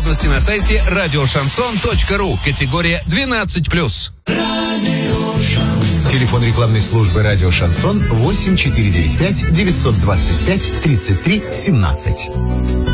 Подробности на сайте радиошансон.ру. Категория 12+. Телефон рекламной службы «Радио Шансон» 8495 925 33 17.